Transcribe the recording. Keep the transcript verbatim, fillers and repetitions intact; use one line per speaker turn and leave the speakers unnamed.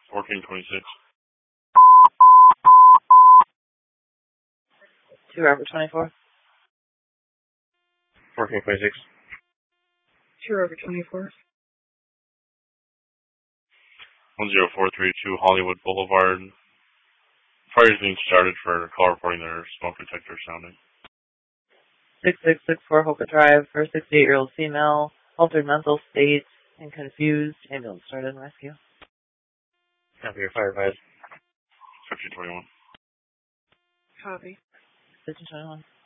fourteen twenty-six.
Two Robert twenty-four.
fourteen twenty-six.
Two Robert twenty-four.
one zero four three two Hollywood Boulevard. Fire is being started for call reporting their smoke detector sounding.
six six six four Hoka Drive for a sixty-eight-year-old female, altered mental state and confused. Ambulance started and rescue.
Copy your fire advice. fifteen twenty-one.
Copy. fifteen twenty-one.